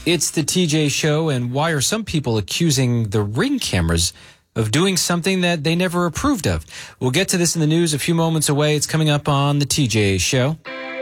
It's the TJ Show, and why are some people accusing the Ring cameras of doing something that they never approved of? We'll get to this in the news a few moments away. It's coming up on the TJ Show.